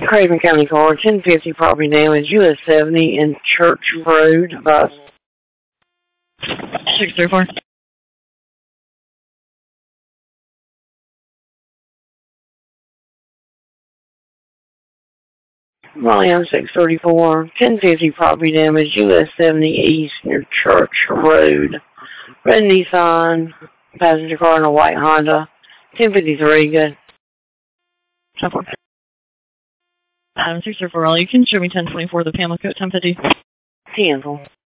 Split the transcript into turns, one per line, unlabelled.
Craven County Car, 1050 property damage, US 70 in Church Road, bus.
634.
Raleigh on 634, 1050 property damage, US 70 East near Church Road. Red Nissan, passenger car and a white Honda, 1053, good.
634, Raleigh, you can show me 1024, the Pamela Coat, 1050.
Cancel.